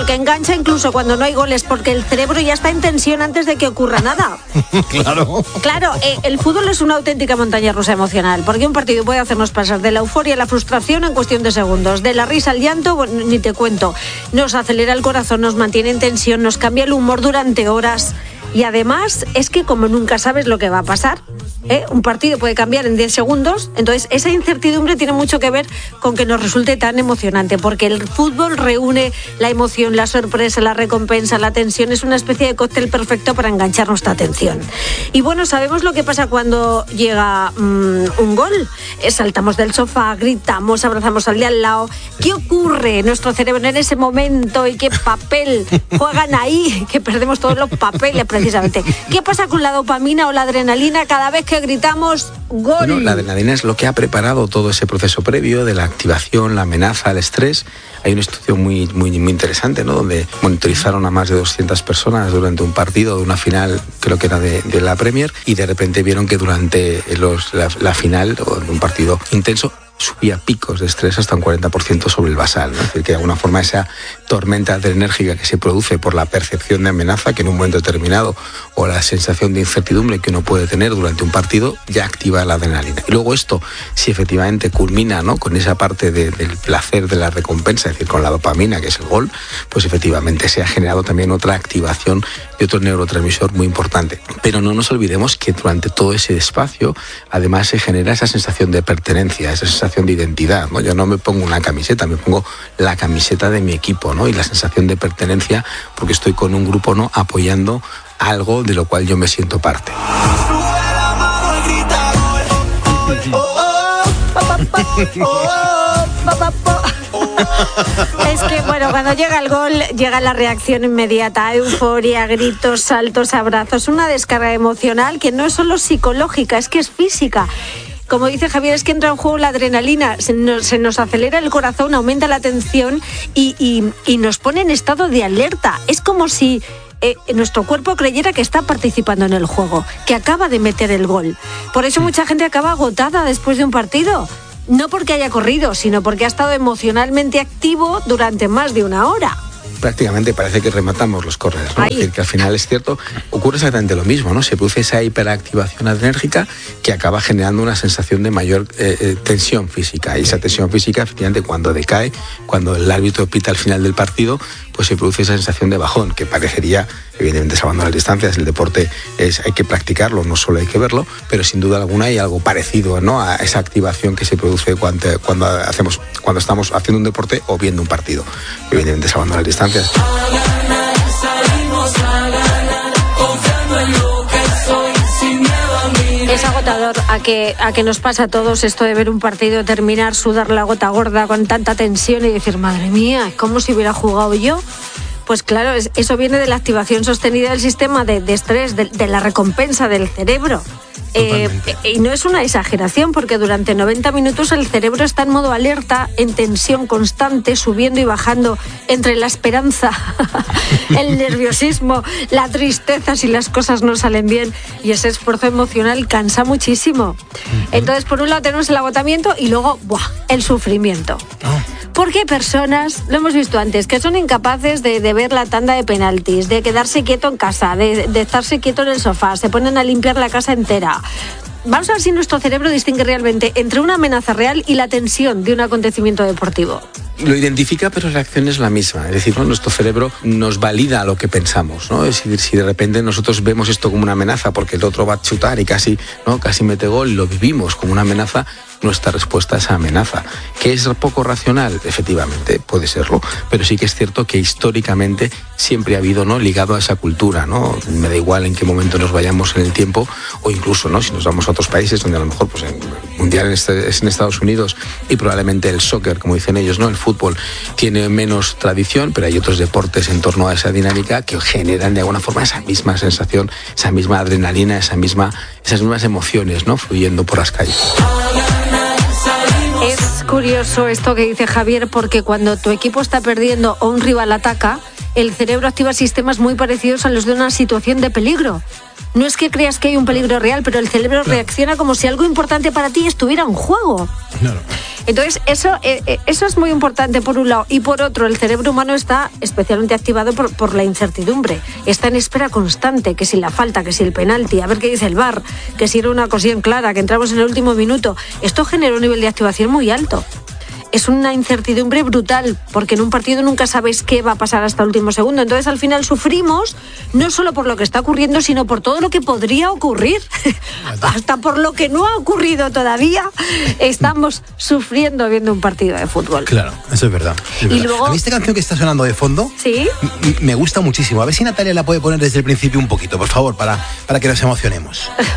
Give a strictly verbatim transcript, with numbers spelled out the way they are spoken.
que engancha incluso cuando no hay goles, porque el cerebro ya está en tensión antes de que ocurra nada. Claro. Claro, eh, el fútbol es una auténtica montaña rusa emocional, porque un partido puede hacernos pasar de la euforia a la frustración en cuestión de segundos, de la risa al llanto, bueno, ni te cuento. Nos acelera el corazón, nos mantiene en tensión, nos cambia el humor durante horas. Y además es que como nunca sabes lo que va a pasar, ¿eh? Un partido puede cambiar en diez segundos, entonces esa incertidumbre tiene mucho que ver con que nos resulte tan emocionante, porque el fútbol reúne la emoción, la sorpresa, la recompensa, la tensión, es una especie de cóctel perfecto para enganchar nuestra atención. Y bueno, sabemos lo que pasa cuando llega mmm, un gol, eh, saltamos del sofá, gritamos, abrazamos al de al lado. ¿Qué ocurre en nuestro cerebro en ese momento y qué papel juegan ahí? Que perdemos todos los papeles precisamente. ¿Qué pasa con la dopamina o la adrenalina cada vez que gritamos gol? Bueno, la adrenalina es lo que ha preparado todo ese proceso previo de la activación, la amenaza, el estrés. Hay un estudio muy, muy, muy interesante, ¿no?, donde monitorizaron a más de doscientas personas durante un partido de una final, creo que era de, de la Premier, y de repente vieron que durante los, la, la final, o de un partido intenso, subía picos de estrés hasta un cuarenta por ciento sobre el basal, ¿no? Es decir, que de alguna forma esa tormenta adrenérgica que se produce por la percepción de amenaza que en un momento determinado, o la sensación de incertidumbre que uno puede tener durante un partido, ya activa la adrenalina. Y luego esto, si efectivamente culmina, ¿no?, con esa parte de, del placer, de la recompensa, es decir, con la dopamina, que es el gol, pues efectivamente se ha generado también otra activación de otro neurotransmisor muy importante. Pero no nos olvidemos que durante todo ese espacio, además se genera esa sensación de pertenencia, esa sensación de identidad, ¿no? Yo no me pongo una camiseta, me pongo la camiseta de mi equipo, ¿no? Y la sensación de pertenencia porque estoy con un grupo, ¿no?, apoyando algo de lo cual yo me siento parte. Es que, bueno, cuando llega el gol, llega la reacción inmediata, euforia, gritos, saltos, abrazos, una descarga emocional que no es solo psicológica, es que es física. Como dice Javier, es que entra en juego la adrenalina, se nos, se nos acelera el corazón, aumenta la tensión y, y, y nos pone en estado de alerta. Es como si eh, nuestro cuerpo creyera que está participando en el juego, que acaba de meter el gol. Por eso mucha gente acaba agotada después de un partido. No porque haya corrido, sino porque ha estado emocionalmente activo durante más de una hora. Prácticamente parece que rematamos los corredores, ¿no? Es decir, que al final es cierto, ocurre exactamente lo mismo, ¿no? Se produce esa hiperactivación adrenérgica que acaba generando una sensación de mayor eh, eh, tensión física. Y esa tensión física, efectivamente, cuando decae, cuando el árbitro pita al final del partido, pues se produce esa sensación de bajón, que parecería, evidentemente, salvando las distancias, el deporte es, hay que practicarlo, no solo hay que verlo, pero sin duda alguna hay algo parecido, ¿no?, a esa activación que se produce cuando, cuando, hacemos, cuando estamos haciendo un deporte o viendo un partido, evidentemente salvando las distancias. Es agotador a que, a que nos pasa a todos esto de ver un partido terminar, sudar la gota gorda con tanta tensión y decir, madre mía, es como si hubiera jugado yo. Pues claro, es, eso viene de la activación sostenida del sistema de, de estrés, de, de la recompensa del cerebro. Eh, y no es una exageración, porque durante noventa minutos el cerebro está en modo alerta, en tensión constante, subiendo y bajando entre la esperanza, el nerviosismo, la tristeza si las cosas no salen bien, y ese esfuerzo emocional cansa muchísimo. Entonces, por un lado tenemos el agotamiento y luego, ¡buah!, el sufrimiento. Porque hay personas, lo hemos visto antes, que son incapaces de, de ver la tanda de penaltis, de quedarse quieto en casa, de, de estarse quieto en el sofá, se ponen a limpiar la casa entera. Vamos a ver si nuestro cerebro distingue realmente entre una amenaza real y la tensión de un acontecimiento deportivo. Lo identifica, pero la reacción es la misma. Es decir, ¿no?, nuestro cerebro nos valida lo que pensamos, ¿no? Es decir, si de repente nosotros vemos esto como una amenaza porque el otro va a chutar y casi, ¿no?, casi mete gol, lo vivimos como una amenaza, nuestra respuesta a esa amenaza. ¿Que es poco racional? Efectivamente, puede serlo, pero sí que es cierto que históricamente siempre ha habido, ¿no?, ligado a esa cultura, ¿no? Me da igual en qué momento nos vayamos en el tiempo, o incluso, ¿no?, si nos vamos a otros países donde a lo mejor, pues, el mundial es en Estados Unidos y probablemente el soccer, como dicen ellos, ¿no?, el fútbol tiene menos tradición, pero hay otros deportes en torno a esa dinámica que generan de alguna forma esa misma sensación, esa misma adrenalina, esa misma, esas mismas emociones, ¿no?, fluyendo por las calles. Es curioso esto que dice Javier, porque cuando tu equipo está perdiendo o un rival ataca, el cerebro activa sistemas muy parecidos a los de una situación de peligro. No es que creas que hay un peligro real, pero el cerebro claro. reacciona como si algo importante para ti estuviera en juego. Claro. Entonces, eso, eh, eso es muy importante por un lado. Y por otro, el cerebro humano está especialmente activado por, por la incertidumbre. Está en espera constante, que si la falta, que si el penalti, a ver qué dice el V A R, que si era una ocasión clara, que entramos en el último minuto. Esto genera un nivel de activación muy alto. Es una incertidumbre brutal, porque en un partido nunca sabes qué va a pasar hasta el último segundo. Entonces, al final sufrimos, no solo por lo que está ocurriendo, sino por todo lo que podría ocurrir. Hasta por lo que no ha ocurrido todavía, estamos sufriendo viendo un partido de fútbol. Claro, eso es verdad. Es verdad. Y luego, a mí esta canción que está sonando de fondo, ¿sí? m- me gusta muchísimo. A ver si Natalia la puede poner desde el principio un poquito, por favor, para, para que nos emocionemos.